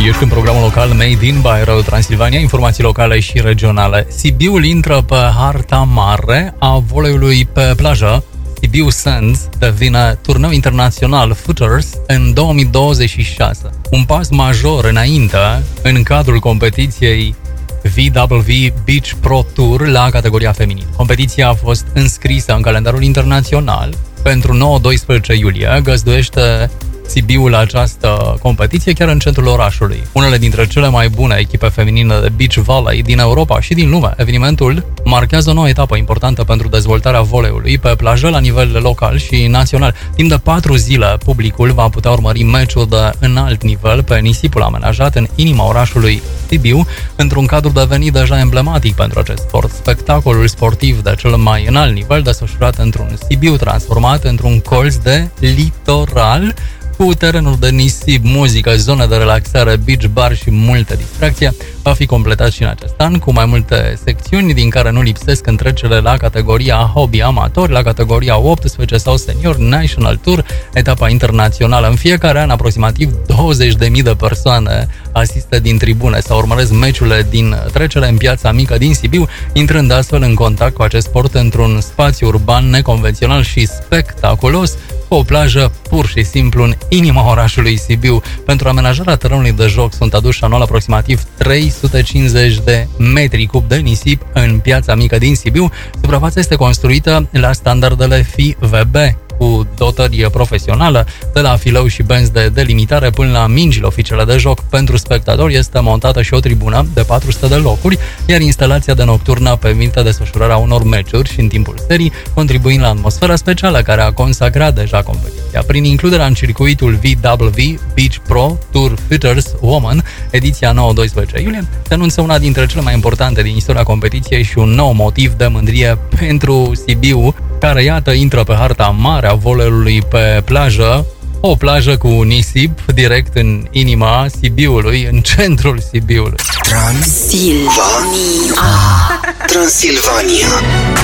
Ești în programul local Made in Bairro, Transilvania, informații locale și regionale. Sibiul intră pe harta mare a voleiului pe plajă. Sibiu Sands devine turneu internațional Footers în 2026. Un pas major înainte în cadrul competiției VWV Beach Pro Tour la categoria feminin. Competiția a fost înscrisă în calendarul internațional pentru 9-12 iulie, găzduiește Sibiul această competiție chiar în centrul orașului. Unele dintre cele mai bune echipe feminine de beach volley din Europa și din lume. Evenimentul marchează o nouă etapă importantă pentru dezvoltarea voleiului pe plajă la nivel local și național. Timp de 4 zile, publicul va putea urmări meciuri de înalt nivel pe nisipul amenajat în inima orașului Sibiu, într-un cadru devenit deja emblematic pentru acest sport. Spectacolul sportiv de cel mai înalt nivel, desfășurat într-un Sibiu transformat într-un colț de litoral, cu terenuri de nisip, muzică, zone de relaxare, beach bar și multe distracție, va fi completat și în acest an cu mai multe secțiuni, din care nu lipsesc întrecere la categoria hobby amator, la categoria 18 sau senior, National Tour, etapa internațională. În fiecare an, aproximativ 20.000 de persoane asistă din tribune sau urmăresc meciurile din trecere în Piața Mică din Sibiu, intrând astfel în contact cu acest sport într-un spațiu urban neconvențional și spectaculos, cu o plajă pur și simplu în inima orașului Sibiu. Pentru amenajarea terenului de joc sunt aduși anual aproximativ 350 de metri cub de nisip în Piața Mică din Sibiu. Suprafața este construită la standardele FIVB, cu dotări profesională, de la fileu și benzi de delimitare până la mingile oficiale de joc. Pentru spectatori este montată și o tribună de 400 de locuri, iar instalația de nocturnă permite desfășurarea unor meciuri și în timpul serii, contribuind la atmosfera specială care a consacrat deja competiția. Prin includerea în circuitul VWV Beach Pro Tour Footers Women, ediția 9-12 iulie, se anunță una dintre cele mai importante din istoria competiției și un nou motiv de mândrie pentru Sibiu, care, iată, intră pe harta mare a voleiului pe plajă, o plajă cu nisip direct în inima Sibiului, în centrul Sibiului. Transilvania.